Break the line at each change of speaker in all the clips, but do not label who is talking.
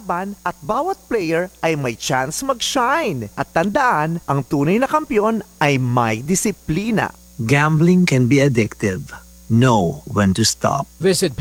laban at bawat player ay may chance mag-shine. At tandaan, ang tunay na kampiyon ay may disiplina.
Gambling can be addictive. Know when to stop.
Visit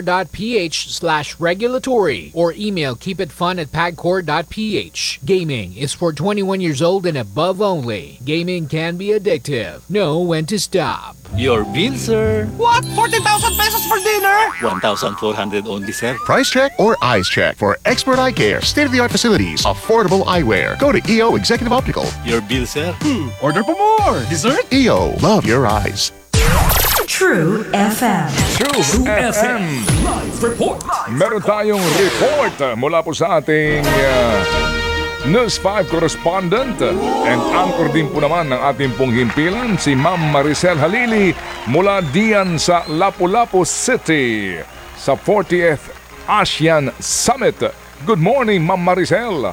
pagcor.ph/regulatory or email keepitfun@pagcor.ph. Gaming is for 21 years old and above only. Gaming can be addictive. Know when to stop.
Your bill, sir.
What? 40,000 pesos for dinner?
1,400 only, sir.
Price check or eyes check for expert eye care, state-of-the-art facilities, affordable eyewear. Go to EO Executive Optical.
Your bill, sir.
Order po more! Dessert?
EO, love your eyes.
True FM.
True FM. Live report. Meron tayong report mula po sa ating News 5 correspondent and anchor din po naman ng ating pong himpilan si Ma'am Maricel Halili mula diyan sa Lapu-Lapu City sa 40th ASEAN Summit. Good morning, Ma'am Maricel.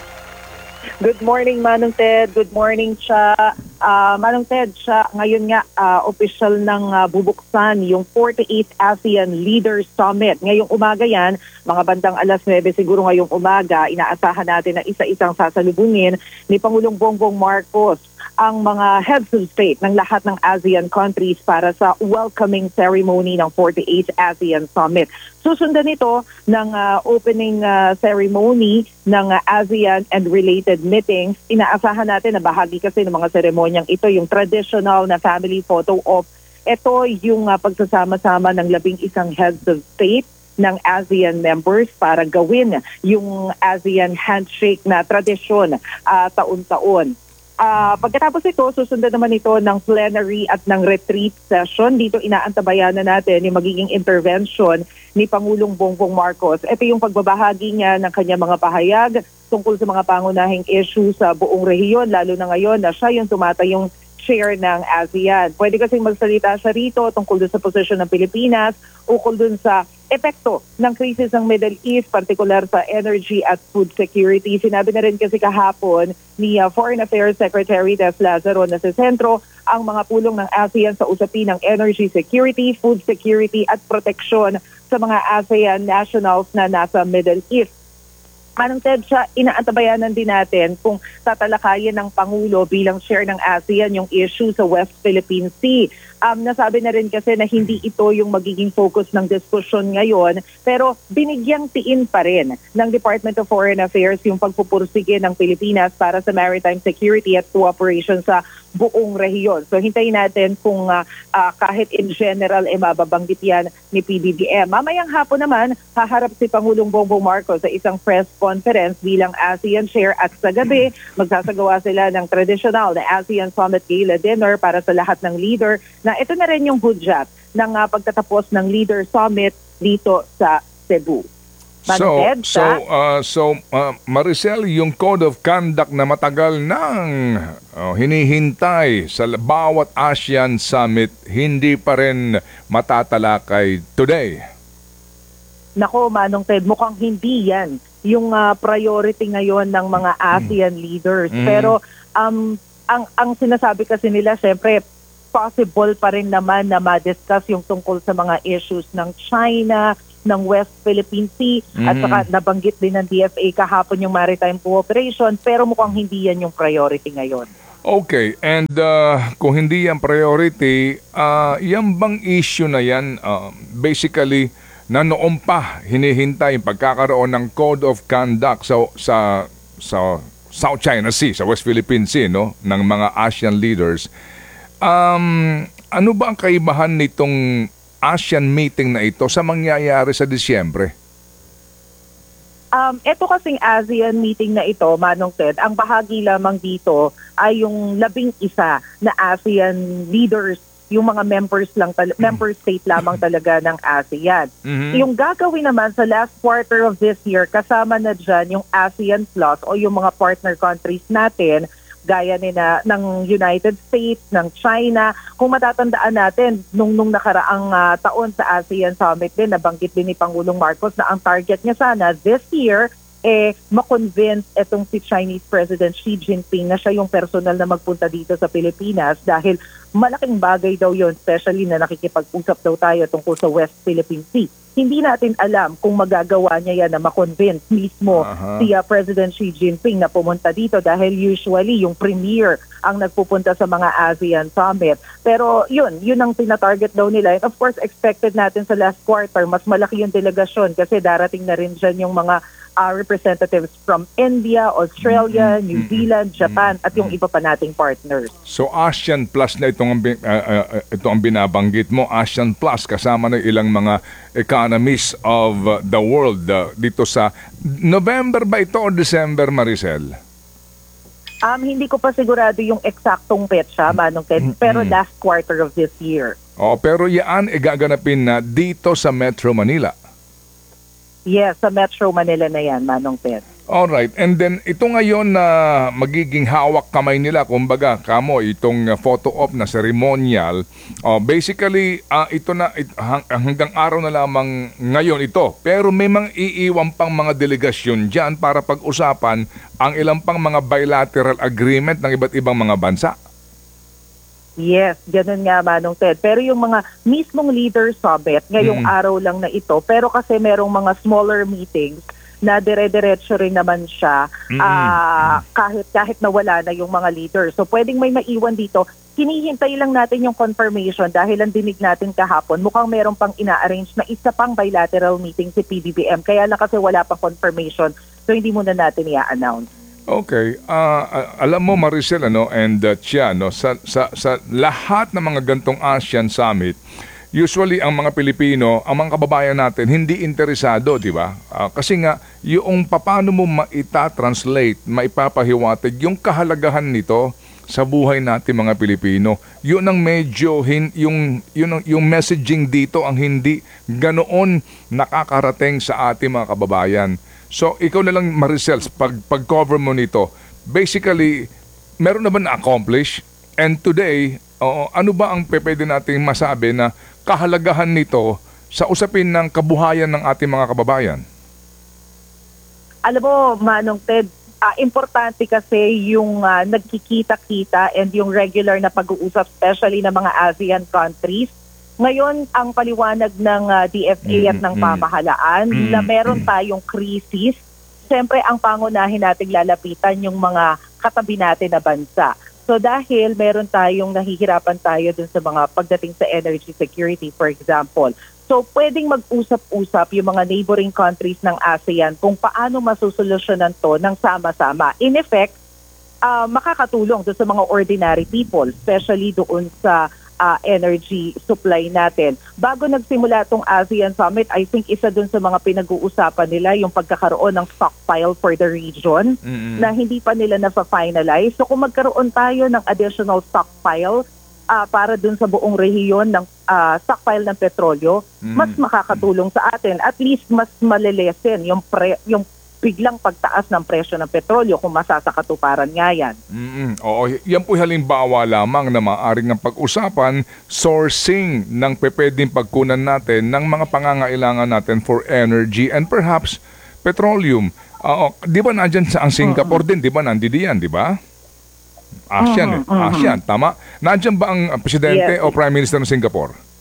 Good morning, Manong Ted. Good morning, Cha. Manong Ted, siya ngayon nga official ng bubuksan yung 48th ASEAN Leaders Summit. Ngayong umaga yan, mga bandang alas 9 siguro ngayong umaga, inaasahan natin na isa-isang sasalubungin ni Pangulong Bongbong Marcos ang mga heads of state ng lahat ng ASEAN countries para sa welcoming ceremony ng 48th ASEAN Summit. Susundan ito ng opening ceremony ng ASEAN and related meetings. Inaasahan natin na bahagi kasi ng mga seremonyang ito yung traditional na family photo op. Ito yung pagsasama-sama ng 11 heads of state ng ASEAN members para gawin yung ASEAN handshake na tradisyon taon-taon. Pagkatapos ito, susundan naman ito ng plenary at ng retreat session. Dito inaantabayan na natin yung magiging intervention ni Pangulong Bongbong Marcos. Ito yung pagbabahagi niya ng kanyang mga pahayag tungkol sa mga pangunahing issue sa buong rehiyon, lalo na ngayon na siya yung tumatayong chair ng ASEAN. Pwede kasing magsalita siya rito tungkol dun sa posisyon ng Pilipinas, ukol dun sa epekto ng krisis ng Middle East, partikular sa energy at food security. Sinabi na rin kasi kahapon ni Foreign Affairs Secretary Des Lazaro na sa sentro ang mga pulong ng ASEAN sa usapin ng energy security, food security at proteksyon sa mga ASEAN nationals na nasa Middle East. Manong Ted, siya, inaantabayanan din natin kung tatalakayin ng Pangulo bilang chair ng ASEAN yung issue sa West Philippine Sea. Nasabi na rin kasi na hindi ito yung magiging focus ng diskusyon ngayon, pero binigyang tiin pa rin ng Department of Foreign Affairs yung pagpupursige ng Pilipinas para sa maritime security at cooperation sa buong rehiyon. So hintayin natin kung kahit in general mababanggit yan ni PBBM. Mamayang hapon naman, haharap si Pangulong Bongbong Marcos sa isang press conference bilang ASEAN chair at sa gabi, magsasagawa sila ng traditional na ASEAN Summit Gala Dinner para sa lahat ng leader na ito na rin yung hudyat ng pagtatapos ng Leader Summit dito sa Cebu.
Maricel, yung Code of Conduct na matagal nang hinihintay sa bawat ASEAN Summit, hindi pa rin matatalakay today.
Nako, Manong Ted, mukhang hindi yan yung priority ngayon ng mga ASEAN leaders. Pero ang sinasabi kasi nila, syempre, possible pa rin naman na ma-discuss yung tungkol sa mga issues ng China, ng West Philippine Sea, at saka nabanggit din ng DFA kahapon yung maritime cooperation, pero mukhang hindi yan yung priority ngayon.
Okay, and kung hindi yan priority, yan bang issue na yan, basically, na noon pa hinihintay yung pagkakaroon ng Code of Conduct sa South China Sea, sa West Philippine Sea, no, ng mga ASEAN leaders. Ano ba ang kaibahan nitong ASEAN meeting na ito sa mangyayari sa Disyembre?
Ito kasing ASEAN meeting na ito, Manong Ted, ang bahagi lamang dito ay yung 11 na ASEAN leaders, yung mga member state lamang talaga ng ASEAN. Yung gagawin naman sa last quarter of this year, kasama na dyan yung ASEAN Plus o yung mga partner countries natin, gaya ng United States, ng China. Kung matatandaan natin, nung nakaraang taon sa ASEAN Summit din, nabanggit din ni Pangulong Marcos na ang target niya sana this year ma-convince itong si Chinese President Xi Jinping na siya yung personal na magpunta dito sa Pilipinas dahil malaking bagay daw yon, especially na nakikipag-usap daw tayo tungkol sa West Philippine Sea. Hindi natin alam kung magagawa niya yan na ma-convince mismo si President Xi Jinping na pumunta dito dahil usually yung premier ang nagpupunta sa mga ASEAN summit. Pero yun ang tinatarget daw nila. And of course, expected natin sa last quarter, mas malaki yung delegasyon kasi darating na rin dyan yung mga representatives from India, Australia, New Zealand, Japan, at yung iba pa nating partners.
So ASEAN Plus na ito ang binabanggit mo, ASEAN Plus kasama ng ilang mga economies of the world dito sa November ba ito o December, Maricel?
Hindi ko pa sigurado yung eksaktong petsa, Manong Ted, pero last quarter of this year.
Pero yan gaganapin na dito sa Metro Manila.
Yes, sa Metro Manila na yan, Manong Ted.
Alright, and then ito ngayon na magiging hawak kamay nila, kumbaga, kamo, itong photo op na ceremonial, basically, hanggang araw na lamang ngayon ito. Pero may mga iiwan pang mga delegasyon dyan para pag-usapan ang ilang pang mga bilateral agreement ng iba't ibang mga bansa.
Yes, ganun nga, Manong Ted. Pero yung mga mismong leader summit, ngayong araw lang na ito, pero kasi merong mga smaller meetings na dire-diretso rin naman siya kahit nawala na yung mga leader. So pwedeng may maiwan dito. Hinihintay lang natin yung confirmation dahil ang dinig natin kahapon, mukhang meron pang ina-arrange na isa pang bilateral meeting si PBBM. Kaya lang kasi wala pang confirmation, so hindi muna natin i-announce.
Okay, alam mo Maricel and Chia, sa lahat ng mga gantong ASEAN Summit, usually ang mga Pilipino, ang mga kababayan natin hindi interesado, di ba? Kasi nga yung paano mo maita-translate, maipapahiwatig yung kahalagahan nito sa buhay natin mga Pilipino. Yun ang medyo yung messaging dito ang hindi ganoon nakakarating sa ating mga kababayan. So, ikaw na lang, Maricel, pag-cover mo nito, basically, meron na ba na-accomplish? And today, ano ba ang pwede nating masabi na kahalagahan nito sa usapin ng kabuhayan ng ating mga kababayan?
Alam mo, Manong Ted, importante kasi yung nagkikita-kita and yung regular na pag-uusap, especially ng mga ASEAN countries. Ngayon, ang paliwanag ng DFA at ng pamahalaan na meron tayong krisis, siyempre ang pangunahin nating lalapitan yung mga katabi natin na bansa. So dahil meron tayong nahihirapan tayo dun sa mga pagdating sa energy security, for example. So pwedeng mag-usap-usap yung mga neighboring countries ng ASEAN kung paano masusolusyonan to ng sama-sama. In effect, makakatulong dun sa mga ordinary people, especially doon sa energy supply natin. Bago nagsimula itong ASEAN Summit, I think isa dun sa mga pinag-uusapan nila yung pagkakaroon ng stockpile for the region na hindi pa nila na-finalize. So kung magkaroon tayo ng additional stockpile para dun sa buong rehiyon ng stockpile ng petrolyo, mas makakatulong sa atin. At least mas malilesen yung biglang pagtaas ng presyo ng petrolyo kung masasakatuparan nga yan. Oo, yan po halimbawa lamang na maaaring ng pag-usapan, sourcing ng pwedeng pagkunan natin ng mga pangangailangan natin for energy and perhaps petroleum. Di ba nandyan sa ang Singapore din? Di ba nandiyan, di ba? ASEAN, tama? Nandyan ba ang presidente o prime minister ng Singapore?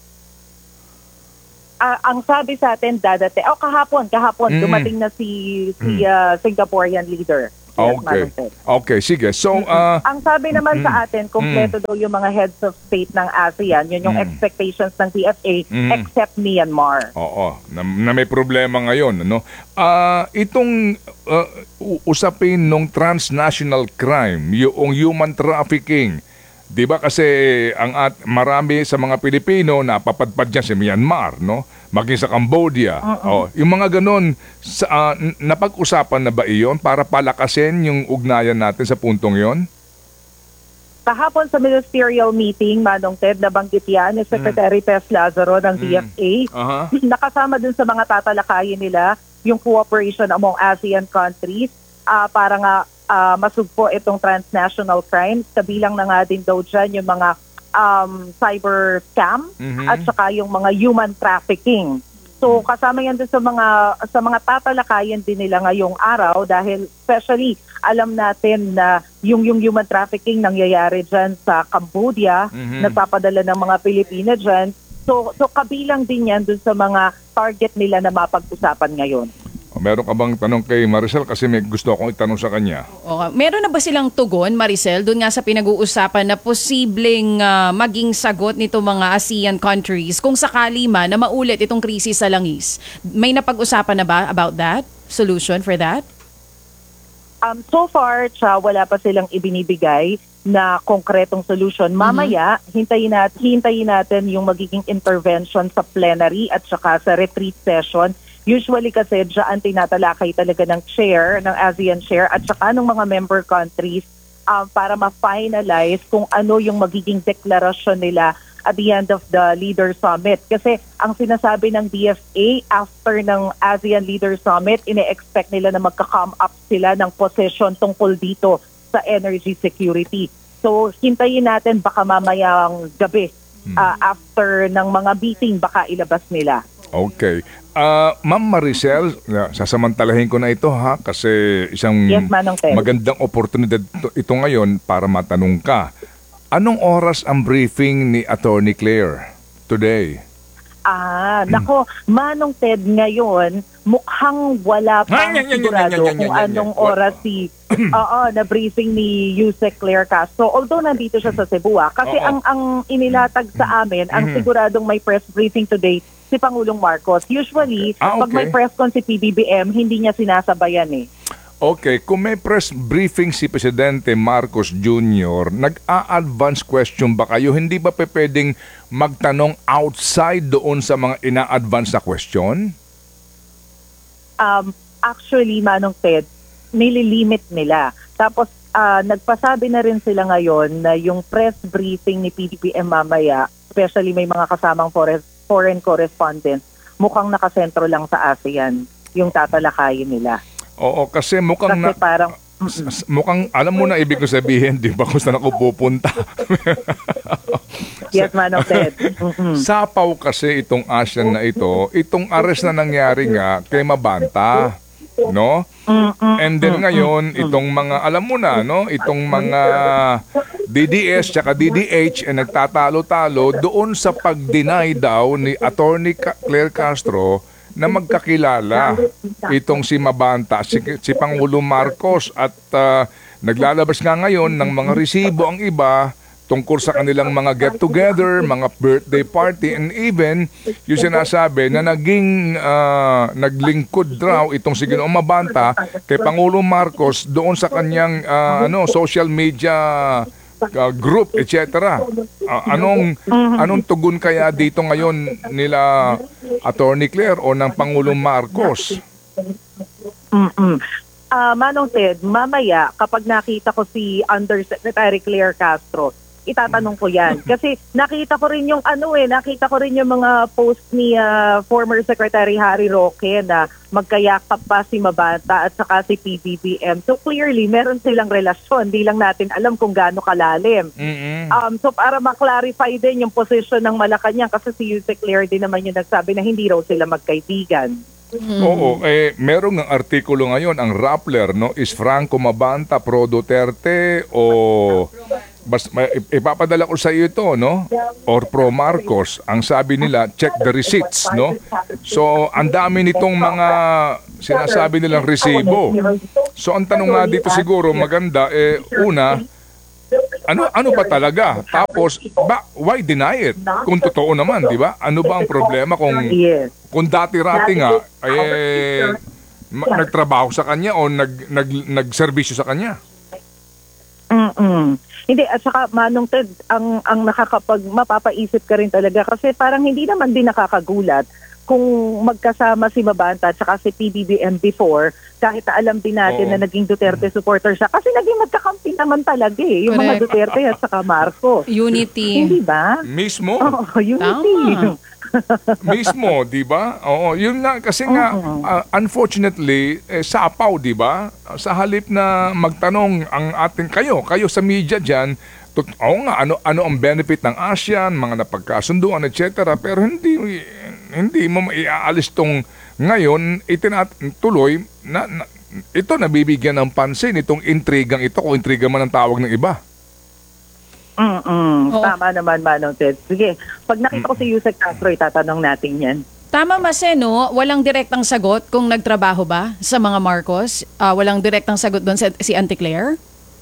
Ang sabi sa atin, kahapon, dumating na si Singaporean leader. Okay, sige. So, ang sabi naman sa atin, kompleto daw yung mga heads of state ng ASEAN, yun yung expectations ng DFA, except Myanmar. Oo, na may problema ngayon. No? Itong usapin ng transnational crime, yung human trafficking, di ba kasi marami sa mga Pilipino napapadpad dyan sa Myanmar, no? Maging sa Cambodia. Yung mga ganun, napag-usapan na ba iyon para palakasin yung ugnayan natin sa puntong yon? Kahapon sa ministerial meeting, Manong Ted, nabanggit yan ni Secretary Tess Lazaro ng DFA. Nakasama dun sa mga tatalakayin nila yung cooperation among ASEAN countries para nga masugpo itong transnational crimes. Kabilang na nga din daw dyan yung mga cyber scam at saka yung mga human trafficking. So kasama yan din sa mga tatalakayan din nila ngayong araw dahil especially alam natin na yung human trafficking nangyayari dyan sa Cambodia, nagpapadala ng mga Pilipina dyan. So kabilang din yan dun sa mga target nila na mapag-usapan ngayon.
Meron ka bang tanong kay Maricel? Kasi may gusto akong itanong sa kanya.
Okay. Meron na ba silang tugon, Maricel, doon nga sa pinag-uusapan na posibleng maging sagot nito mga ASEAN countries kung sakali man na maulit itong krisis sa langis? May napag-usapan na ba about that? Solution for that?
So far, wala pa silang ibinibigay na konkretong solution. Mamaya, hintayin natin yung magiging intervention sa plenary at saka sa retreat session. Usually kasi dyan tinatalakay talaga ng chair, ng ASEAN chair at saka ng mga member countries para ma-finalize kung ano yung magiging deklarasyon nila at the end of the Leader Summit. Kasi ang sinasabi ng DFA after ng ASEAN Leader Summit, ine-expect nila na magka-come up sila ng position tungkol dito sa energy security. So hintayin natin baka mamayang gabi after ng mga meeting baka ilabas nila.
Okay. Ma'am Maricel, sasamantalahin ko na ito ha kasi isang
Yes, Manong Ted.
magandang oportunidad ito ngayon para matanong ka. Anong oras ang briefing ni Attorney Claire today?
Nako, Manong Ted, ngayon mukhang wala pang sigurado kung anong oras na briefing ni Yusek Claire Castro. Although nandito siya sa Cebu kasi ang inilatag sa amin, ang siguradong may press briefing today si Pangulong Marcos. Usually, pag may press con si PBBM, hindi niya sinasabayan
Okay, kung may press briefing si Presidente Marcos Jr., nag-a-advance question ba kayo? Hindi ba pwedeng magtanong outside doon sa mga ina-advance na question?
Actually, Manong Ted, nililimit nila. Tapos, nagpasabi na rin sila ngayon na yung press briefing ni PBBM mamaya, especially may mga kasamang foreign correspondents, mukhang nakasentro lang sa ASEAN yung tatalakayin nila.
Oo, kasi mukhang mukhang alam mo na ibig ko sabihin, di ba, kung saan ako pupunta.
Yes, Manong Ted.
Sapaw kasi itong ASEAN na itong arrest na nangyari nga kay Mabanta, no? And then ngayon, itong mga, alam mo na, no? Itong mga DDS tsaka DDH nagtatalo-talo doon sa pag-deny daw ni Attorney Claire Castro na magkakilala itong si Mabanta, si Pangulong Marcos at naglalabas nga ngayon ng mga resibo ang iba tungkol sa kanilang mga get-together, mga birthday party, and even yung sinasabi na naging naglingkod raw itong si Ginoong Mabanta kay Pangulong Marcos doon sa kanyang social media group, etc. Anong tugon kaya dito ngayon nila Attorney Claire o ng Pangulong Marcos?
Manong Ted, mamaya kapag nakita ko si Undersecretary Claire Castro, itatanong ko yan. Kasi nakita ko rin yung mga post ni former Secretary Harry Roque na magkayakap pa si Mabanta at saka si PBBM. So clearly, meron silang relasyon. Di lang natin alam kung gaano kalalim. So para ma-clarify din yung position ng Malacanang kasi si Yusek Claire din naman yung nagsabi na hindi raw sila magkaibigan.
Oo, merong ng artikulo ngayon, ang Rappler, no, is Franco Mabanta pro Duterte o ipapadala ko sa iyo ito, no? Or pro Marcos. Ang sabi nila, check the receipts, no? So, ang dami nitong mga sinasabi nilang resibo. So, ang tanong nga dito siguro maganda, una, ano ba talaga? Tapos, why deny it? Kung totoo naman, di ba? Ano ba ang problema kung dati-rati nga, nagtrabaho sa kanya o nagserbisyo sa kanya?
Hindi, at saka Manong Ted, ang mapapaisip ka rin talaga kasi parang hindi naman din nakakagulat kung magkasama si Mabanta at saka si PBBM before, kahit alam din natin na naging Duterte supporter siya kasi naging magkakampi naman talaga yung mga Duterte at saka Marcos.
Unity.
Hindi ba?
Mismo?
Unity.
Mismo, di ba? Oo, yun nga kasi nga unfortunately sapaw, di ba? Sa halip na magtanong ang ating kayo sa media diyan, ano ang benefit ng ASEAN, mga napagkasunduan, etc. Pero hindi hindi mo maiaalis tong ngayon, tuloy na ito nabibigyan ng pansin itong intrigang ito, kung intriga man ang tawag ng iba.
Tama naman, Manong Ted. Sige, pag nakita ko si Yusek Castro, itatanong natin yan.
Tama, Mase, no? Walang direktang sagot kung nagtrabaho ba sa mga Marcos? Walang direktang sagot doon si Auntie Claire?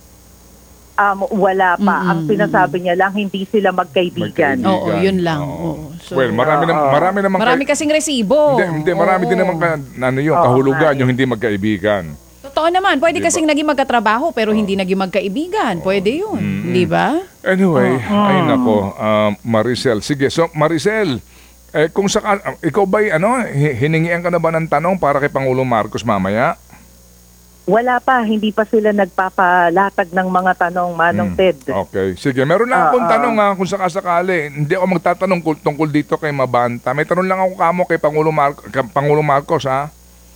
Wala pa. Ang sinasabi niya lang, hindi sila magkaibigan.
Oo, yun lang. Oo. So,
Well, marami
kasing resibo.
Hindi, marami din naman kahulugan yung hindi magkaibigan.
Totoo naman, pwede kasing naging magkatrabaho pero hindi naging magkaibigan. Pwede yun, di ba?
Anyway, ay nako, Maricel. Sige, so Maricel, kung ikaw ba'y hiningian ka na ba ng tanong para kay Pangulong Marcos mamaya?
Wala pa, hindi pa sila nagpapalatag ng mga tanong, Manong Ted.
Okay, sige. Meron lang akong tanong kung sakasakali. Hindi ako magtatanong tungkol dito kay Mabanta. May tanong lang ako kamo kay Pangulong Marcos, ha?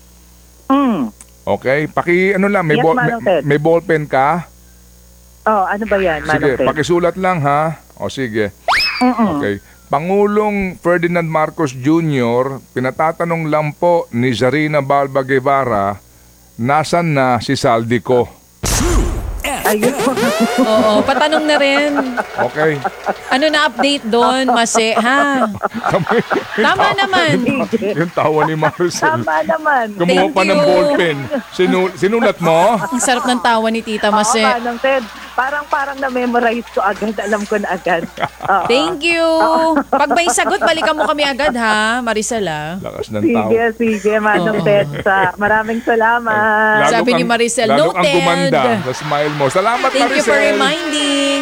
Okay, may ballpen ka?
Ano ba yan, Manong
Sige,
Ted?
pakisulat lang, ha? O sige. Okay. Pangulong Ferdinand Marcos Jr., pinatatanong lang po ni Zarina Balba Guevara, nasan na si Saldico?
Ayun.
Oo, patanong na rin.
Okay.
Ano na update doon, Mase, ha? Tama naman.
Yung tawa ni Marcel.
Tama naman.
Kumuha pa ng ballpen. Sinulat mo?
Ang sarap ng tawa ni Tita Mase.
Manong Ted. Parang na-memorize ko agad. Alam ko na agad.
Thank you. Pag may sagot, balikan mo kami agad, ha, Maricel, ha?
Lakas ng tawa.
Sige, Manong Ted. Maraming salamat.
Sabi ni Maricel,
lalo kang
noted.
gumanda sa smile mo. Salamat,
Thank
Maricel.
you for reminding.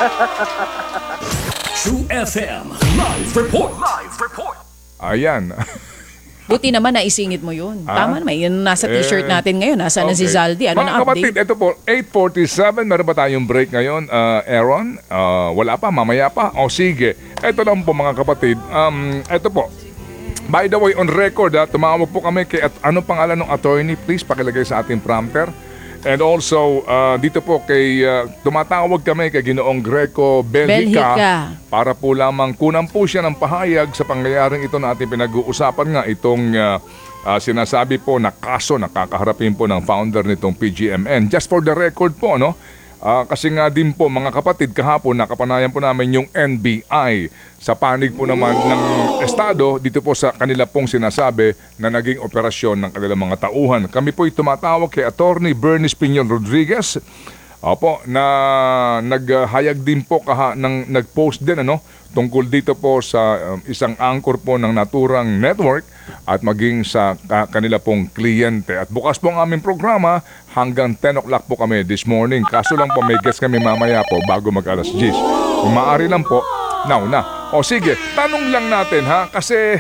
True FM Live Report.
Ayan.
Buti naman naisingit mo yun. Tama naman. Yun nasa t-shirt natin ngayon. Nasa na si
Okay.
Zaldi. Ano
Mga
na
kapatid,
update?
ito po, 8:47. Meron ba tayong break ngayon, Aaron? Wala pa, mamaya pa. O sige, ito lang po mga kapatid. Ito po. By the way, on record, tumawag po kami kay ano pangalan ng attorney? Please, pakilagay sa ating prompter. And also, dito po kay tumatawag kami kay Ginoong Greco Belhica para po lamang kunan po siya ng pahayag sa pangyayaring ito na ating pinag-uusapan nga itong sinasabi po na kaso na kakaharapin po ng founder nitong PGMN. Just for the record po, no? Kasi nga din po mga kapatid, kahapon nakapanayan po namin yung NBI sa panig po naman ng Estado dito po sa kanila pong sinasabi na naging operasyon ng kanilang mga tauhan. Kami po'y tumatawag kay Attorney Bernice Piñon Rodriguez na naghayag din po nag-post din tungkol dito po sa isang anchor po ng naturang network at maging sa kanila pong kliyente. At bukas po ang aming programa hanggang 10 o'clock po kami this morning. Kaso lang po may guest kami mamaya po bago mag-alas 10. Kung maaari lang po, na. O sige, tanong lang natin kasi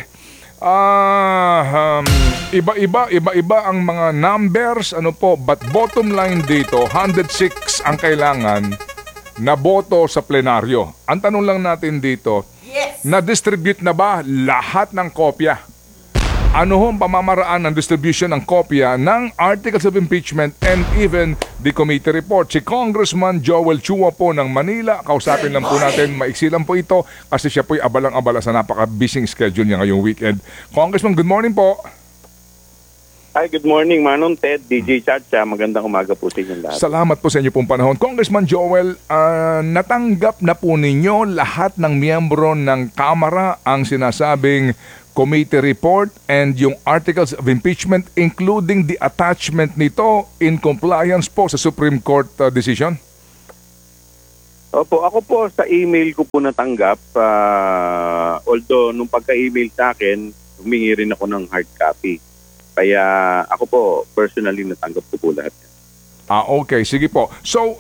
iba ang mga numbers but bottom line dito 106 ang kailangan na boto sa plenaryo. Ang tanong lang natin dito, na-distribute na ba lahat ng kopya? Ano hong pamamaraan ng distribution ng kopya ng Articles of Impeachment and even the committee report? Si Congressman Joel Chua po ng Manila, kausapin lang po natin, maiksi lang po ito kasi siya po'y abalang-abala sa napaka-busy schedule niya ngayong weekend. Congressman, good morning po.
Hi, good morning, Manong Ted, DJ Chacha. Magandang umaga po sa inyong lahat.
Salamat po sa inyo pong panahon. Congressman Joel, natanggap na po ninyo lahat ng miyembro ng Kamara ang sinasabing committee report and yung articles of impeachment including the attachment nito in compliance po sa Supreme Court decision?
Opo, ako po sa email ko po natanggap. Although nung pagka-email sa akin, humingi rin ako ng hard copy. Kaya ako po personally natanggap ko po lahat.
Okay. Sige po. So,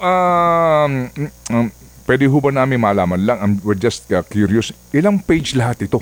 pwede ho ba namin malaman lang? We're just curious. Ilang page lahat ito?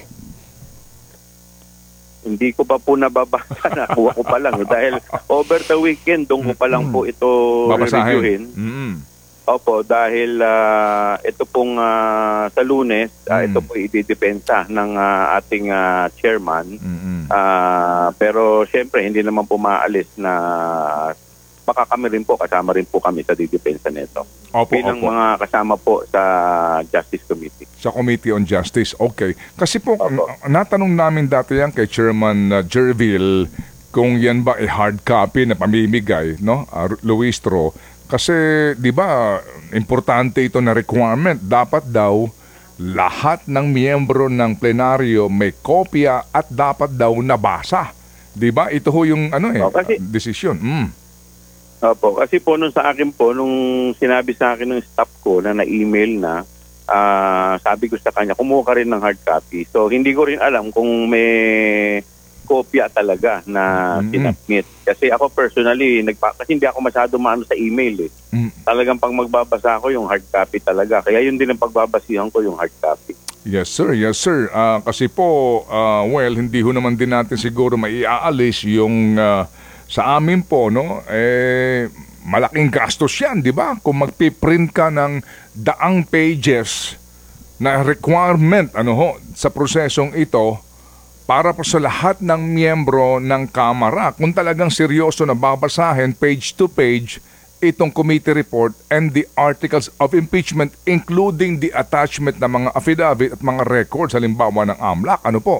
Hindi ko pa po nababasa. Nakuha ko pa lang. Dahil over the weekend, doon ko pa lang po ito reviewin. Opo, dahil ito pong sa Lunes, ito po ididepensa ng ating chairman. Pero siyempre, hindi naman po maalis na baka kami rin po, kasama rin po kami sa didepensa nito.
Opo,
Bilang
opo.
mga kasama po sa Justice Committee.
Sa Committee on Justice. Okay. Kasi po,
Opo.
natanong namin dati yan kay Chairman Jerville kung yan ba ay hard copy na pamimigay, no? Luis Tro. Kasi, di ba, importante ito na requirement. Dapat daw, lahat ng miyembro ng plenaryo may kopya at dapat daw nabasa. Di ba? Ito ho yung desisyon.
Opo, kasi po nung sa akin po, nung sinabi sa akin ng staff ko na na-email na, sabi ko sa kanya, kumuha ka rin ng hard copy. So, hindi ko rin alam kung may kopya talaga na sinubmit. Kasi ako personally, kasi hindi ako masyado maano sa email eh. Talagang pag magbabasa ako, yung hard copy talaga. Kaya yun din ang pagbabasihan ko, yung hard copy.
Yes sir, yes sir. Kasi po, hindi ho naman din natin siguro maiaalis yung sa amin po, no? Malaking gastos yan, di ba? Kung magpiprint ka ng daang pages na requirement sa prosesong ito para po sa lahat ng miyembro ng Kamara. Kung talagang seryoso na babasahin page to page itong committee report and the articles of impeachment including the attachment ng mga affidavit at mga records halimbawa ng AMLAC. Ano po?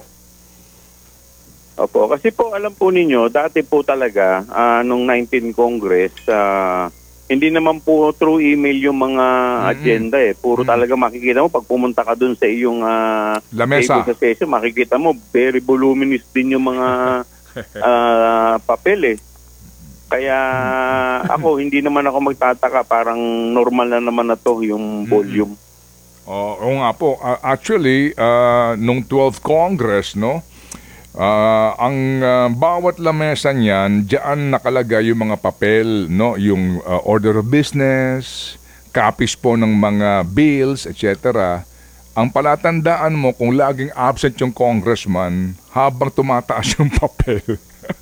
Opo, kasi po alam po ninyo, dati po talaga, nung 19 Congress, hindi naman po through email yung mga agenda eh. Puro talaga makikita mo, pag pumunta ka dun sa iyong
lamesa
sa session, makikita mo, very voluminous din yung mga papel eh. Kaya ako, hindi naman ako magtataka, parang normal na naman na to yung volume.
Oo nga po. Actually, nung 12th Congress, no? Ang bawat lamesa niyan, diyan nakalagay yung mga papel, no? Yung order of business, copies po ng mga bills, etc. Ang palatandaan mo kung laging absent yung congressman habang tumataas yung papel.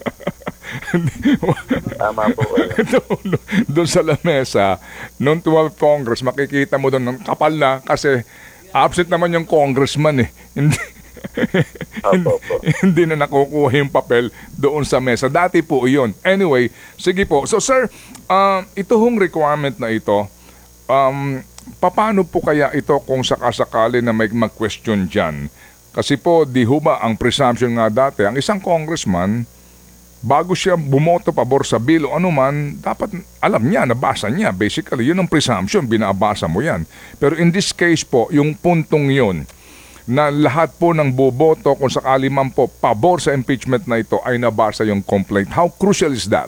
Tama po.
Doon sa lamesa, noong 12th Congress, makikita mo doon ng kapal na kasi absent naman yung congressman eh. Hindi na nakukuha yung papel doon sa mesa. Dati po yun. Anyway, sige po. So sir, ito hong requirement na ito, paano po kaya ito kung sakasakali na may mag-question dyan? Kasi po, di ho ba ang presumption nga dati, ang isang congressman, bago siya bumoto pabor sa bill o anuman, dapat alam niya, nabasa niya. Basically, yun ang presumption, binabasa mo yan. Pero in this case po, yung puntong yun, na lahat po ng boboto kung sakali man po pabor sa impeachment na ito ay nabasa yung complaint. How crucial is that?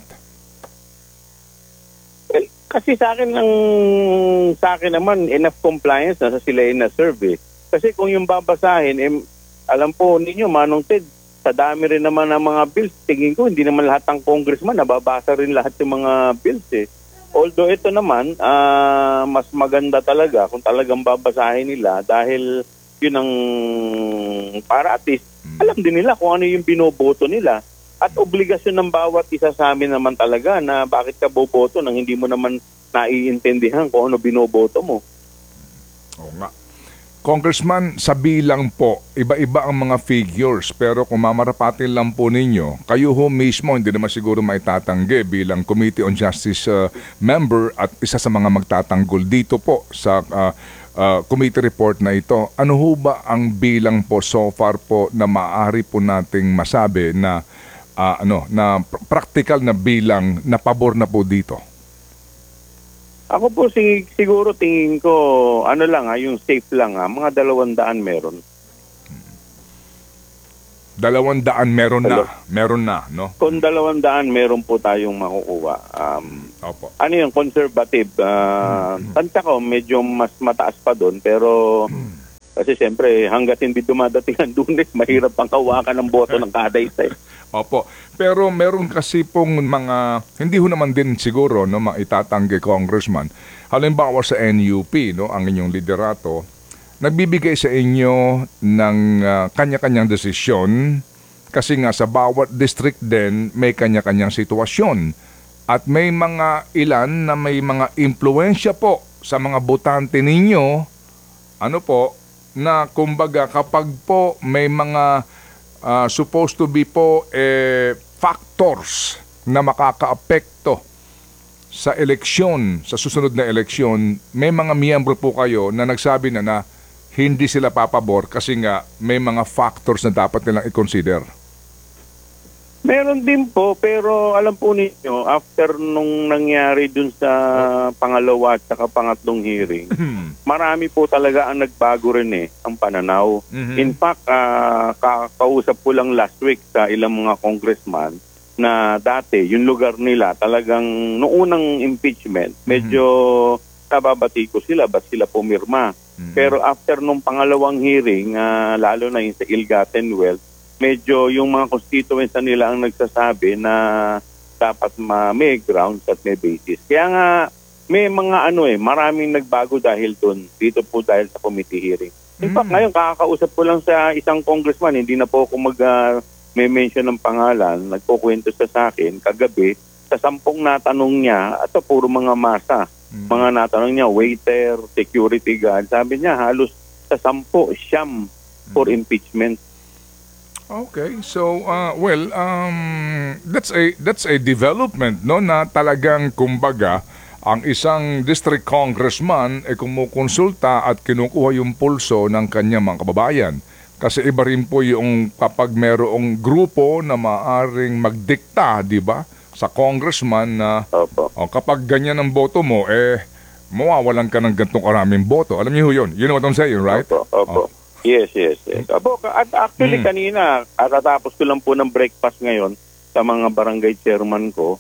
Well, kasi sa akin naman enough compliance na sa sila na-serve eh. Kasi kung yung babasahin, alam po ninyo, Manong Ted, sa dami rin naman ng mga bills, tingin ko hindi naman lahat ng congressman nababasa rin lahat yung mga bills eh. Although ito naman, mas maganda talaga kung talagang babasahin nila dahil yun ang para at least alam din nila kung ano yung binoboto nila at obligasyon ng bawat isa sa amin naman talaga na bakit ka boboto nang hindi mo naman naiintindihan kung ano binoboto mo.
Oo nga. Congressman, sa bilang po, iba-iba ang mga figures pero kung mamarapatin lang po ninyo, kayo ho mismo hindi naman siguro maitatanggi bilang Committee on Justice member at isa sa mga magtatanggol dito po sa committee report na ito. Ano ho ba ang bilang po so far po na maaari po nating masabi na na practical na bilang na pabor na po dito?
Ako po siguro tingin ko yung safe lang mga 200 meron.
200 meron na, no?
Kung 200 meron po tayong makukuha.
Opo.
Ano yung conservative? Tanta ko, medyo mas mataas pa doon. Pero kasi siyempre, hanggat hindi dumadating ang Lunes, mahirap pang kawakan ng boto ng kada isa.
Opo. Pero meron kasi pong mga, hindi ho naman din siguro, no, maitatanggi congressman. Halimbawa sa NUP, no, ang inyong liderato, nagbibigay sa inyo ng kanya-kanyang desisyon kasi nga sa bawat district din may kanya-kanyang sitwasyon at may mga ilan na may mga impluensya po sa mga botante ninyo na kumbaga kapag po may mga supposed to be po factors na makakaapekto sa eleksyon, sa susunod na eleksyon, may mga miyembro po kayo na nagsabi na hindi sila papabor kasi nga may mga factors na dapat nilang i-consider.
Meron din po, pero alam po ninyo, after nung nangyari dun sa pangalawa at saka pangatlong hearing, marami po talaga ang nagbago rin ang pananaw. In fact, kausap ko lang last week sa ilang mga congressman na dati, yung lugar nila talagang noong unang impeachment, medyo kababati ko sila, ba't sila pumirma. Pero after nung pangalawang hearing, lalo na yung sa ill-gotten wealth, medyo yung mga constituents nila ang nagsasabi na dapat may grounds at may basis. Kaya nga may mga maraming nagbago dahil doon. Dito po dahil sa committee hearing. In fact, ngayon kakakausap ko lang sa isang congressman, hindi na po ako may mention ng pangalan, nagkukwento sa akin kagabi sa 10 natanong niya, at puro mga masa. Mga natanong niya, waiter, security guard. Sabi niya halos sa 10 siyam for impeachment.
Okay, so that's a development na talagang kumbaga ang isang district congressman ay kumukonsulta at kinukuha yung pulso ng kanyang mga kababayan. Kasi iba rin po yung kapag merong grupo na maaring magdikta, di ba, sa congressman na kapag ganyan ang boto mo, mawawalan ka ng gantong karaming boto. Alam niyo yun? You know what I'm saying, right?
Opo. Yes. At actually kanina, katatapos ko lang po ng breakfast ngayon sa mga barangay chairman ko.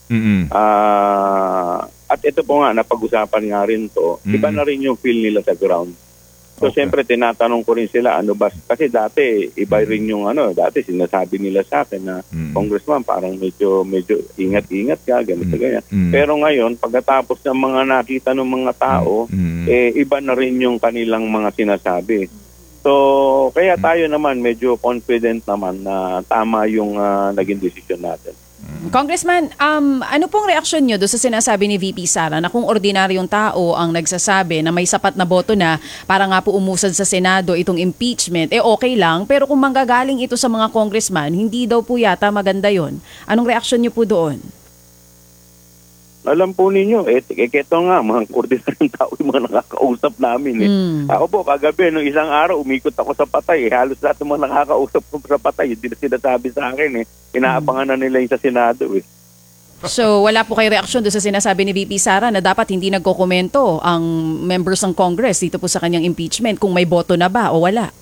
At ito po nga, napag-usapan nga rin to. Iba na rin yung feel nila sa ground. So siyempre tinatanong ko rin sila, kasi dati iba rin yung dati sinasabi nila sa akin na congressman parang medyo ingat-ingat ka, ganito ganyan. Pero ngayon, pagkatapos ng mga nakita ng mga tao, iba na rin yung kanilang mga sinasabi. So, kaya tayo naman medyo confident naman na tama yung naging desisyon natin.
Congressman, ano pong reaksyon nyo doon sa sinasabi ni VP Sara na kung ordinaryong tao ang nagsasabi na may sapat na boto na para nga po umusad sa Senado itong impeachment, okay lang, pero kung manggagaling ito sa mga congressman, hindi daw po yata maganda yon. Anong reaksyon nyo po doon?
Alam po ninyo, ito nga, mga ordinaryong tao yung mga nakakausap namin. Ako po, kagabi, nung isang araw, umikot ako sa Patay. Halos lahat ng mga nakakausap ko sa Patay, hindi na sinasabi sa akin. Inaabangan na nila yung sa Senado.
So, wala po kayo reaksyon doon sa sinasabi ni VP Sara na dapat hindi nagkokomento ang members ng Congress dito po sa kanyang impeachment kung may boto na ba o wala?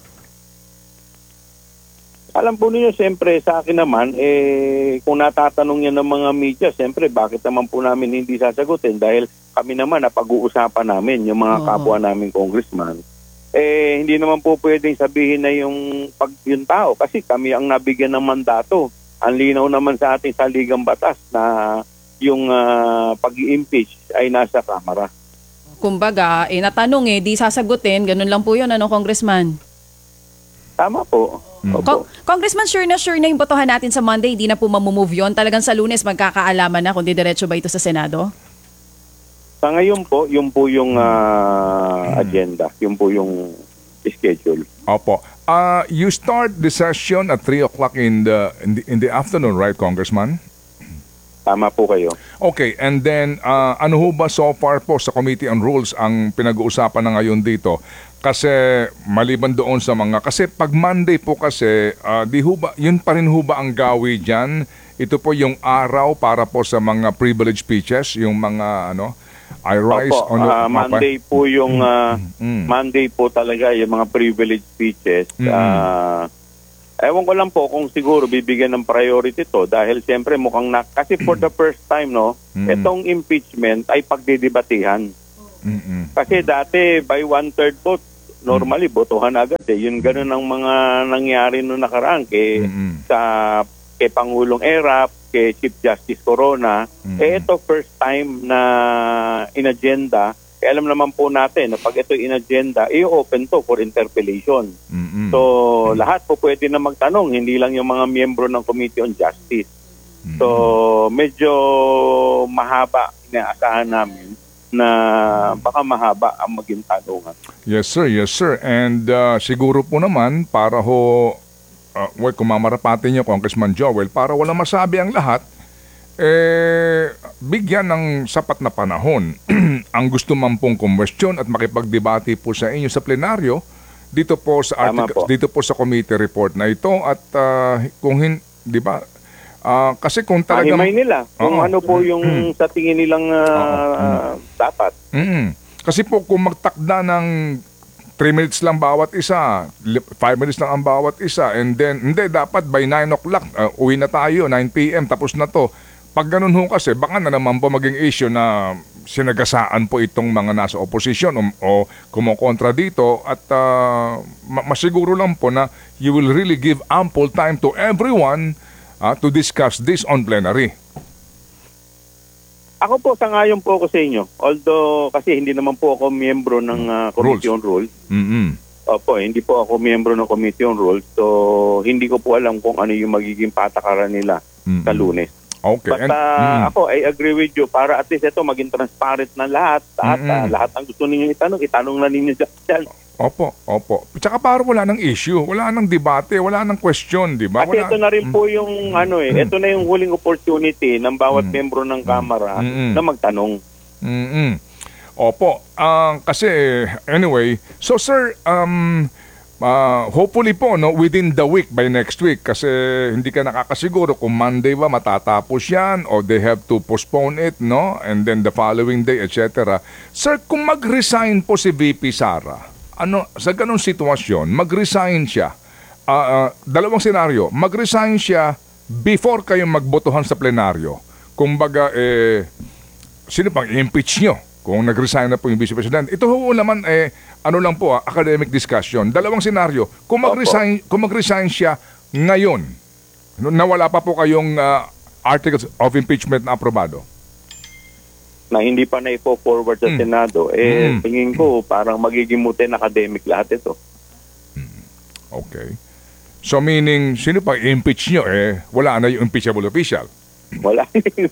Alam po niyo, siyempre sa akin naman, kung natatanong niya ng mga media, siyempre bakit naman po namin hindi sasagutin? Dahil kami naman, napag-uusapan namin, yung mga kapwa namin congressman. Hindi naman po pwedeng sabihin na yung tao, kasi kami ang nabigyan ng mandato. Ang linaw naman sa ating saligang batas na yung pag-i-impeach ay nasa Kamara.
Kumbaga, natanong di sasagutin, ganun lang po yun, Congressman?
Tama po.
Congressman, sure na yung botohan natin sa Monday, hindi na po mamumove yun. Talagang sa Lunes magkakaalaman na kung diretso ba ito sa Senado?
Sa ngayon po, yun po yung agenda. Yun po yung schedule.
Opo. You start the session at 3 o'clock in the afternoon, right, Congressman?
Tama po kayo.
Okay, and then ano ho ba so far po sa Committee on Rules ang pinag-uusapan na ngayon dito? Kasi maliban doon sa kasi pag Monday po kasi, yun pa rin ho ba ang gawi dyan? Ito po yung araw para po sa mga privilege speeches, yung mga I rise
on Monday po yung Monday po talaga yung mga privilege speeches. Ewan ko lang po kung siguro bibigyan ng priority to dahil siyempre mukhang kasi for the first time itong impeachment ay pagdidebatehan. Kasi dati by 1/3 vote normally botohan agad Yun ganun ang mga nangyari noong nakaraan kay Pangulong Erap, kay Chief Justice Corona. Ito first time na in-agenda. Alam naman po natin na pag ito in-agenda, i-open to for interpellation. So lahat po pwede na magtanong, hindi lang yung mga miyembro ng Committee on Justice. So medyo mahaba inaasahan namin na baka mahaba ang maging tanungan.
Yes sir. And siguro po naman para kung mamarapatin niyo, Congressman Joel, para wala masabi ang lahat, bigyan ng sapat na panahon ang gusto man pong kumwestiyon at makipagdebate po sa inyo sa plenaryo dito po sa dito po sa committee report na ito at di ba? Kasi kung talagang
mahimay nila kung ano po yung sa tingin nilang dapat.
Kasi po kung magtakda ng 3 minutes lang bawat isa, 5 minutes lang ang bawat isa, and then, hindi, dapat by 9 o'clock, uwi na tayo, 9 p.m., tapos na to. Pag ganun ho kasi, baka na naman po maging issue na sinagasaan po itong mga nasa opposition o kumukontra dito at masiguro lang po na you will really give ample time to everyone to discuss this on plenary.
Ako po, sangayon po ako sa inyo. Although, kasi hindi naman po ako miyembro ng Committee on Rules. Opo, hindi po ako miyembro ng Committee on Rules. So, hindi ko po alam kung ano yung magiging patakaran nila sa Lunes.
Okay.
But ako, I agree with you. Para at least ito maging transparent na lahat. Lahat ang gusto ninyo itanong na ninyo dyan.
Opo. Tsaka para wala nang issue, wala nang debate, wala nang question, di ba?
Kasi ito na rin po yung ito na yung huling opportunity ng bawat membro ng Kamara na magtanong.
Opo. Kasi anyway, so sir, hopefully po within the week, by next week, kasi hindi ka nakakasiguro kung Monday ba matatapos yan o they have to postpone it, no? And then the following day, etc. Sir, kung mag-resign po si VP Sara, sa ganong sitwasyon, mag-resign siya. Dalawang senaryo. Mag-resign siya before kayo magbotohan sa plenaryo. Kumbaga, sino pang i-impeach nyo kung nag-resign na po yung Vice President? Ito ho naman, lang po, academic discussion. Dalawang senaryo. Kung mag-resign siya ngayon, nawala pa po kayong articles of impeachment na aprobado,
na hindi pa na ipo-forward sa Senado, tingin ko parang magiging muten academic lahat ito.
Okay. So meaning, sino pa i-impeach nyo? Wala na yung impeachable official.
Wala.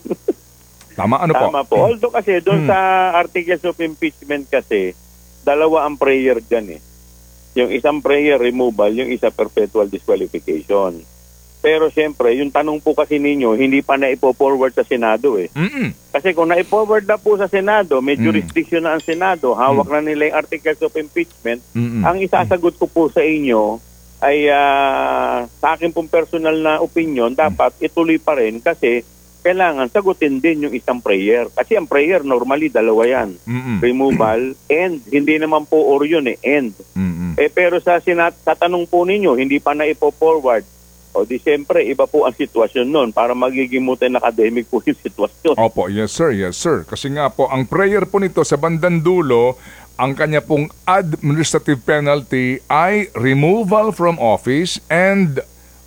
Tama, ano po?
Tama po. Although kasi doon sa articles of impeachment kasi, dalawa ang prayer dyan . Yung isang prayer removal, yung isa perpetual disqualification. Pero siyempre, yung tanong po kasi ninyo, hindi pa na ipo-forward sa Senado . Kasi kung na-forward na po sa Senado, may jurisdiction na ang Senado, hawak na nila yung articles of impeachment, ang isasagot ko po sa inyo ay sa akin pong personal na opinion, dapat ituloy pa rin kasi kailangan sagutin din yung isang prayer. Kasi ang prayer, normally, dalawa yan. Removal and hindi naman po or yun end. Pero sa tanong po ninyo, hindi pa na ipo-forward. O di siyempre, iba po ang sitwasyon nun para magiging muten academic po yung sitwasyon.
Opo, yes sir. Kasi nga po, ang prayer po nito sa bandang dulo, ang kanya pong administrative penalty ay removal from office and,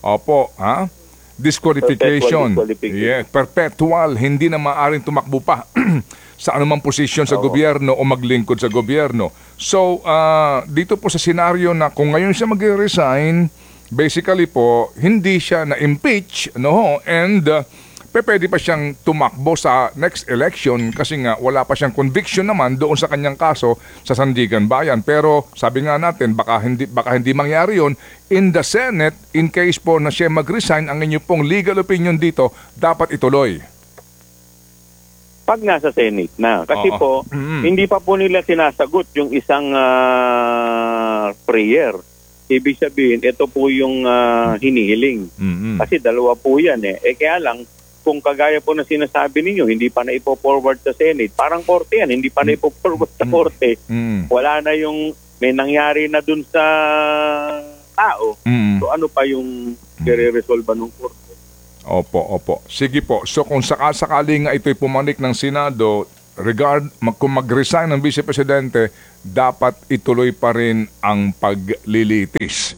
disqualification. Yeah, perpetual, hindi na maaaring tumakbo pa sa anumang posisyon sa gobyerno o maglingkod sa gobyerno. So, dito po sa senaryo na kung ngayon siya mag-resign, basically po, hindi siya na-impeach, and pwede pa siyang tumakbo sa next election kasi nga wala pa siyang conviction naman doon sa kanyang kaso sa Sandigan Bayan. Pero sabi nga natin, baka hindi mangyari yun. In the Senate, in case po na siya mag-resign, ang inyo pong legal opinion dito, dapat ituloy.
Pag nasa Senate na. Kasi po, hindi pa po nila sinasagot yung isang prayer. Ibig sabihin, ito po yung hinihiling. Kasi dalawa po yan . Kaya lang, kung kagaya po na sinasabi ninyo, hindi pa na ipo-forward sa Senate. Parang korte yan, hindi pa na ipo-forward sa korte. Wala na yung, may nangyari na dun sa tao. So ano pa yung i-resolve ng korte?
Opo. Sige po. So kung sakali nga ito'y pumanik ng Senado, kung mag-resign ng Vice Presidente, dapat ituloy pa rin ang paglilitis.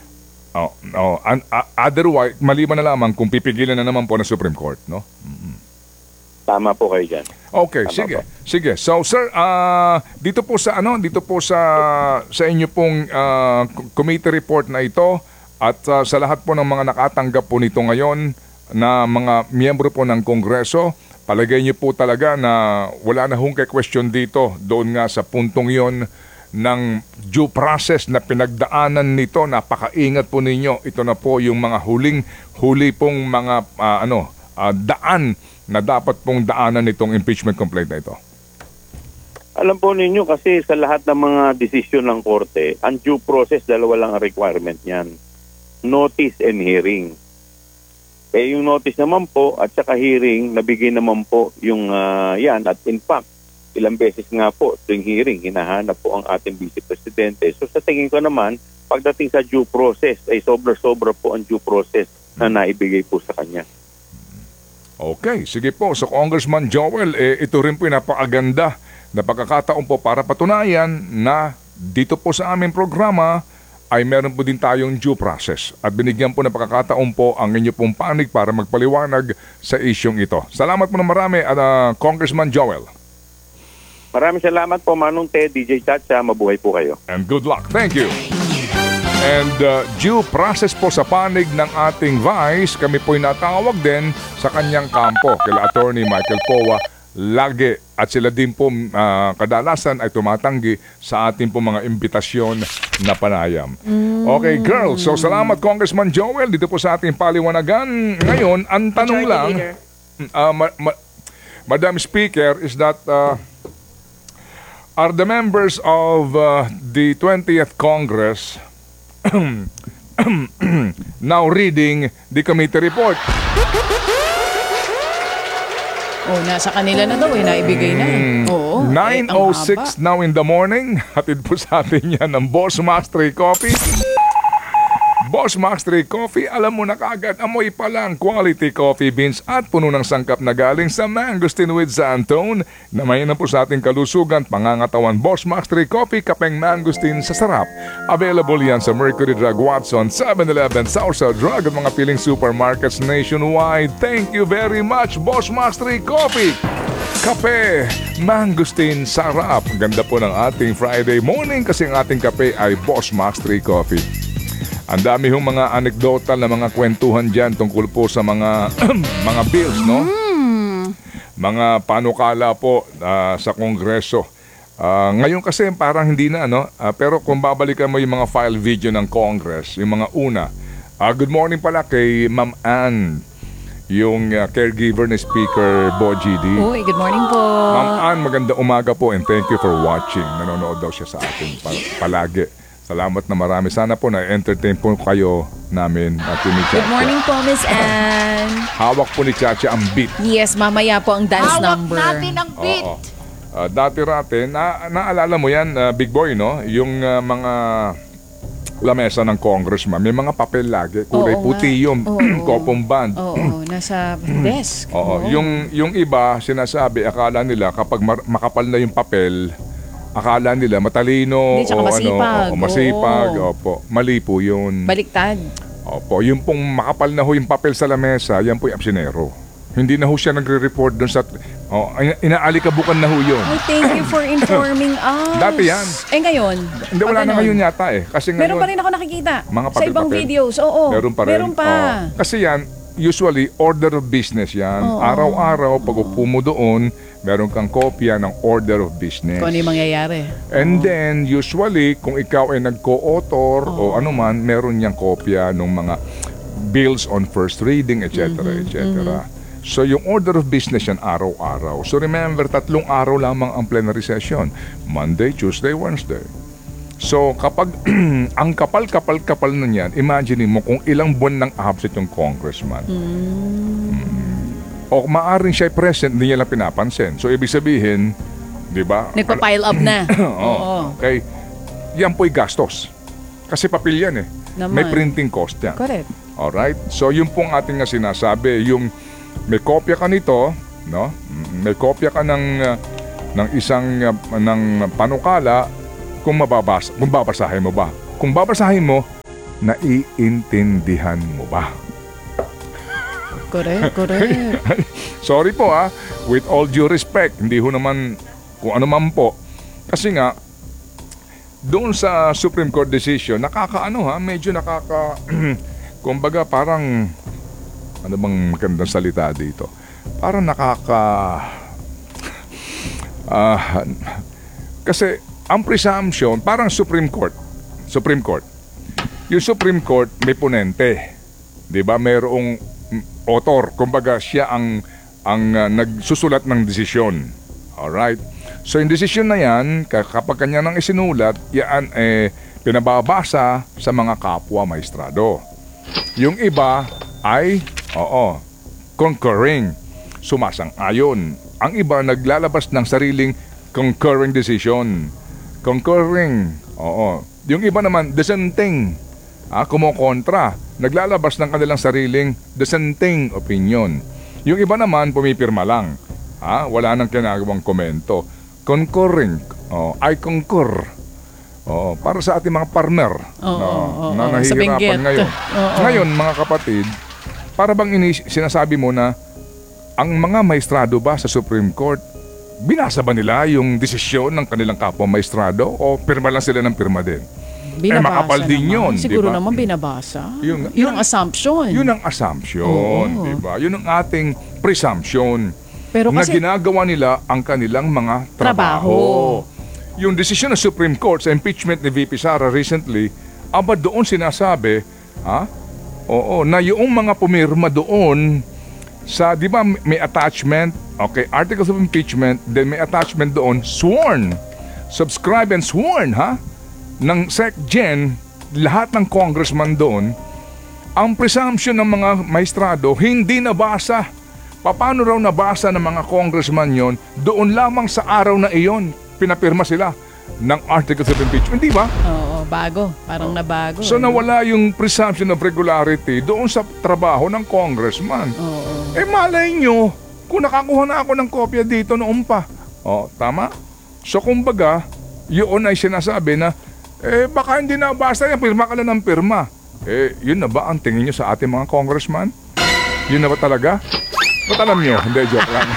Otherwise, maliban na lamang kung pipigilan na naman po ng Supreme Court, no?
Tama po kayo dyan.
Okay, sige. So sir, dito po sa inyo pong committee report na ito at sa lahat po ng mga nakatanggap po nito ngayon na mga miyembro po ng Kongreso, palagay niyo po talaga na wala na hong question dito doon nga sa puntong yon ng due process na pinagdaanan nito. Napakaingat po ninyo. Ito na po yung mga huli pong mga daan na dapat pong daanan nitong impeachment complaint na ito?
Alam po ninyo kasi sa lahat ng mga desisyon ng korte, ang due process, dalawa lang ang requirement niyan. Notice and hearing. Yung notice naman po at saka hearing, nabigay naman po yung yan. At in fact, ilang beses nga po tuwing hearing, hinahanap po ang ating Vice Presidente. So sa tingin ko naman, pagdating sa due process, ay sobra-sobra po ang due process na naibigay po sa kanya.
Okay, sige po. So Congressman Joel, ito rin po yung napakaganda na pagkakataon po para patunayan na dito po sa aming programa ay meron po din tayong due process at binigyan po ng pagkakataon po ang inyo pong panig para magpaliwanag sa isyong ito. Salamat po na marami at Congressman Joel.
Maraming salamat po Manong Ted, DJ Chacha, mabuhay po kayo.
And good luck. Thank you. And due process po sa panig ng ating Vice, kami po'y natawag din sa kanyang kampo kila Attorney Michael Powa lagi at sila din po kadalasan ay tumatanggi sa ating po mga imbitasyon na panayam. Okay, girls. So salamat Congressman Joel dito po sa ating paliwanagan. Ngayon, ang tanong lang, Madam Speaker, is that are the members of the 20th Congress now reading the committee report?
Oh, nasa kanila na daw naibigay na. Oo.
9:06 now in the morning. Hatid po sa atin yan ng Boss Max 3 Coffee. Boss Max 3 Coffee, alam mo na kaagad, amoy pa lang quality coffee beans at puno ng sangkap na galing sa Mangosteen with Xantone na may na po sa ating kalusugan, pangangatawan. Boss Max 3 Coffee, kapeng Mangosteen sa sarap. Available yan sa Mercury Drug, Watson, 7-Eleven, Southside Drug at mga piling supermarkets nationwide. Thank you very much, Boss Max 3 Coffee. Kape, Mangosteen, sarap. Ganda po ng ating Friday morning kasi ang ating kape ay Boss Max 3 Coffee. Ang dami hong mga anekdotal na mga kwentuhan dyan tungkol po sa mga mga bills, no? Mga panukala po sa Kongreso. Ngayon kasi parang hindi na, no? Pero kung babalikan mo yung mga file video ng Congress, yung mga una. Good morning pala kay Ma'am Ann, yung caregiver ni Speaker Bo GD.
Uy, good morning po.
Ma'am Ann, maganda umaga po and thank you for watching. Nanonood daw siya sa atin palagi. Salamat na marami. Sana po na-entertain po kayo namin at ni Chacha.
Good morning po, Miss Ann.
Hawak po ni Chacha ang beat.
Yes, mamaya po ang dance number.
Hawak natin ang beat.
Dati-rate, naalala mo yan, Big Boy, no? Yung mga lamesa ng congressman, may mga papel lagi. Kulay puti yung kopong band.
Oo, nasa desk.
Yung iba, sinasabi, akala nila kapag makapal na yung papel, akala nila matalino.
Hindi, tsaka masipag.
Masipag. Opo. Mali po yun.
Baliktad.
Opo. Yung pong makapal na ho yung papel sa lamesa, yan po yung absinero. Hindi na ho siya nagre-report doon sa... inaalikabukan na ho yun.
Oh, thank you for informing us.
Dati yan.
Ngayon?
Hindi, wala na ngayon yata eh. Kasi ngayon,
meron pa rin ako nakikita.
Mga
sa ibang videos. Oo.
Meron pa rin.
Meron pa.
Kasi yan, usually, order of business yan. Araw-araw, pag upo mo doon, meron kang kopya ng order of business.
Kung ano yung mangyayari.
And then, usually, kung ikaw ay nag-co-author o ano man, meron niyang kopya ng mga bills on first reading, etc. etc. So, yung order of business yan araw-araw. So, remember, 3 araw lamang ang plenary session. Monday, Tuesday, Wednesday. So, kapag ang kapal na niyan, imagine mo kung ilang buwan nang absent yung congressman. O maaring siya present, hindi niya lang pinapansin. So, ibig sabihin, di ba?
Nagpa-pile up na.
Okay. Yan po'y gastos. Kasi papel yan eh.
Naman.
May printing cost yan.
Correct.
Alright? So, yung pong ating sinasabi, yung may kopya ka nito, no? May kopya ka ng isang ng panukala kung babasahin mo ba. Kung babasahin mo, naiintindihan mo ba?
Correct.
Sorry po with all due respect, hindi ho naman kung ano man po. Kasi nga, doon sa Supreme Court decision, medyo kumbaga parang, ano bang magandang salita dito? Parang kasi, ang presumption, parang Supreme Court. Yung Supreme Court, may ponente. Diba? Mayroong author. Kumbaga, siya ang ang nagsusulat ng desisyon. Alright? So yung desisyon na yan, kapag kanya nang isinulat, yan pinababasa sa mga kapwa maestrado. Yung iba ay, concurring, sumasang-ayon. Ang iba naglalabas ng sariling concurring decision. Concurring, Yung iba naman, dissenting, kumokontra, naglalabas ng kanilang sariling dissenting opinion. Yung iba naman, pumipirma lang. Wala nang kinagawang komento. Concurring, I concur. Para sa ating mga partner na nahihirapan ngayon. Ngayon, mga kapatid, para bang sinasabi mo na ang mga maestrado ba sa Supreme Court, binasa ba nila yung desisyon ng kanilang kapwa maestrado o pirma lang sila ng pirma din?
Binabasa
makapal din
naman.
yun,
Siguro
diba?
naman binabasa.
Yung
assumption.
Yun ang assumption, diba? Yun ang ating presumption.
Pero
na
kasi,
ginagawa nila ang kanilang mga trabaho. Yung desisyon ng Supreme Court sa impeachment ni VP Sara recently, doon sinasabi, na yung mga pumirma doon sa, di ba may attachment, articles of impeachment, then may attachment doon, sworn, subscribe and sworn, ng SecGen, lahat ng congressman doon, ang presumption ng mga maestrado, hindi nabasa. Paano raw nabasa ng mga congressman yon? Doon lamang sa araw na iyon, pinapirma sila ng articles of impeachment, di ba?
Oo, bago. Parang nabago.
So nawala yung presumption of regularity doon sa trabaho ng congressman. Malay nyo, kung nakakuha na ako ng kopya dito noon pa. Tama? So kumbaga, yun ay sinasabi na, baka hindi nabasa yan, pirma ka lang ng pirma. Yun na ba ang tingin nyo sa ating mga congressman? Yun na ba talaga? Ba't alam nyo? Hindi, joke lang.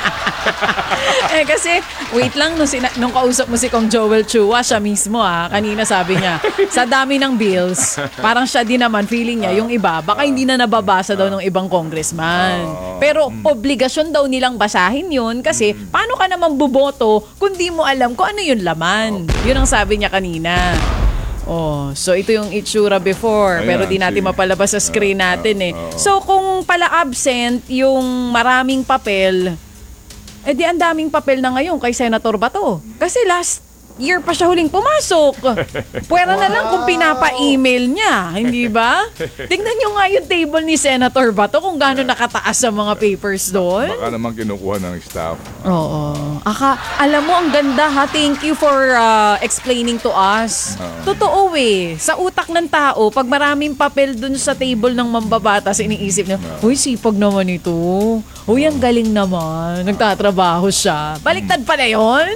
Kasi, wait lang, nung kausap mo si Kong Joel Chua, siya mismo kanina sabi niya, sa dami ng bills, parang siya din naman, feeling niya, yung iba, baka hindi na nababasa daw ng ibang congressman. Pero, obligasyon daw nilang basahin yun kasi, paano ka naman buboto kung di mo alam kung ano yung laman? Yun ang sabi niya kanina. So ito yung itsura before, pero di natin mapalabas sa screen natin So kung pala absent yung maraming papel, di ang daming papel na ngayon kay Senator Bato. Kasi last year pa siya huling pumasok. Pwera na lang kung pinapa-email niya, hindi ba? Tingnan nyo nga yung table ni Senator Bato kung gaano nakataas sa mga papers doon.
Baka naman kinukuha ng staff.
Oo. Alam mo, ang ganda Thank you for explaining to us. Totoo sa utak ng tao, pag maraming papel dun sa table ng mambabatas, iniisip niya, uy, sipag naman ito. Uy, ang galing naman. Nagtatrabaho siya. Baliktad pala yun?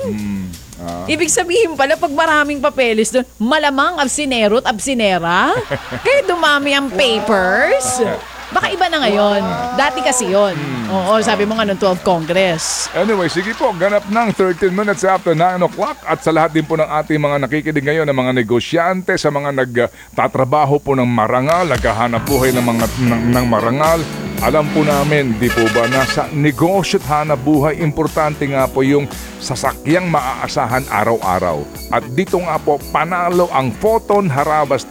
Ibig sabihin pala, pag maraming papeles doon, malamang absinero at absinera. Kaya dumami ang papers. Baka iba na ngayon. Dati kasi yun. Sabi mo nga nung 12 Congress.
Anyway, sige po, ganap ng 13 minutes after 9 o'clock at sa lahat din po ng ating mga nakikinig ngayon, ng mga negosyante, sa mga nagtatrabaho po ng marangal, naghahanap buhay ng marangal. Alam po namin, di po ba, na sa negosyo at hanap buhay, importante nga po yung sasakyang maaasahan araw-araw. At dito nga po, panalo ang Photon Harabas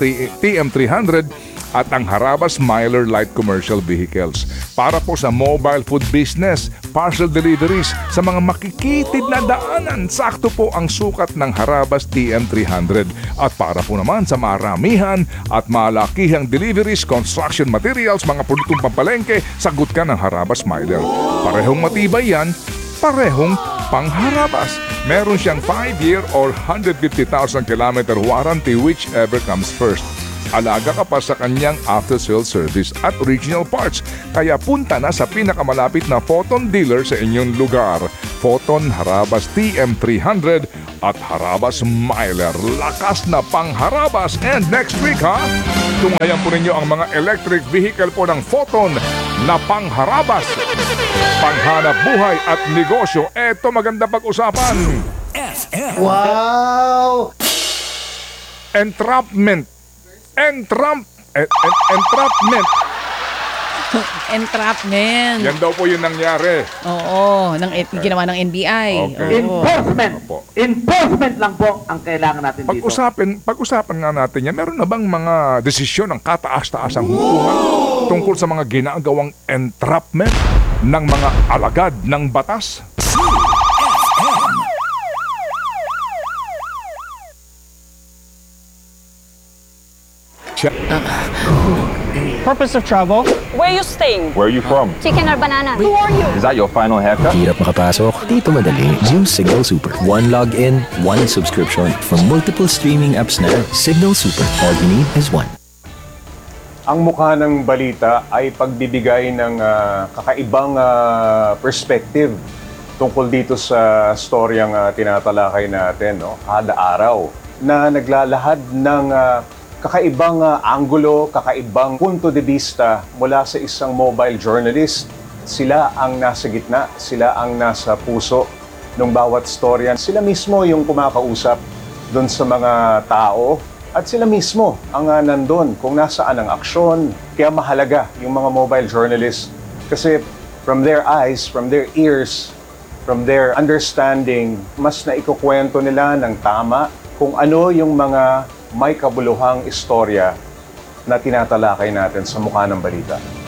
TM300 at ang Harabas Miler Light Commercial Vehicles para po sa mobile food business, parcel deliveries, sa mga makikitid na daanan. Sakto po ang sukat ng Harabas TM300 at para po naman sa maramihan at malakihang deliveries, construction materials, mga produktong pampalengke, sagot ka ng Harabas Miler. Parehong matibay yan, parehong pangharabas. Meron siyang 5-year or 150,000 kilometer warranty, whichever comes first. Alaga ka pa sa kanyang after-sale service at original parts. Kaya punta na sa pinakamalapit na Photon dealer sa inyong lugar. Photon Harabas TM300 at Harabas Miler. Lakas na pangharabas. And next week tunghayan po ninyo ang mga electric vehicle po ng Photon na pangharabas, panghanap buhay at negosyo. Eto maganda pag-usapan.
Wow!
Entrapment.
Entrapment.
Yan daw po yung nangyari.
Oo, ginawa ng NBI.
Okay.
Oo.
Enforcement lang po ang kailangan natin dito.
Pag-usapan nga natin yan, meron na bang mga desisyon ng kataas-taasang hukuman tungkol sa mga ginagawang entrapment ng mga alagad ng batas?
Purpose of travel?
Where you staying?
Where are you from?
Chicken or banana?
Who are you? Is that your final haircut?
Hirap makapasok, dito madali. Use Signal Super. One login, one subscription from multiple streaming apps na. Signal Super. All you need is one.
Ang mukha ng balita ay pagbibigay ng kakaibang perspective tungkol dito sa storyang tinatalakay natin, no? Kada araw na naglalahad ng kakaibang anggulo, kakaibang punto de vista mula sa isang mobile journalist. Sila ang nasa gitna, sila ang nasa puso ng bawat storya. Sila mismo yung kumakausap doon sa mga tao at sila mismo ang nandun kung nasaan ang aksyon. Kaya mahalaga yung mga mobile journalists kasi from their eyes, from their ears, from their understanding, mas naikukwento nila ng tama kung ano yung mga may kabuluhang istorya na tinatalakay natin sa mukha ng balita.